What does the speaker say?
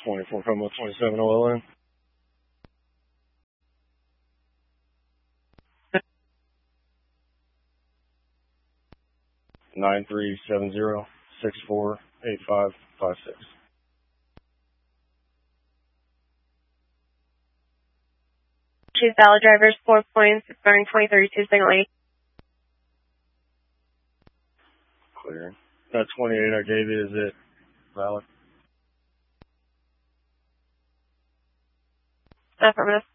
24 Como 27 OLN. Nine 370-648556. Choose valid drivers, 4 points, expiring 2032, signal 8. Clear. That 28 I gave you, is it valid? Affirmative.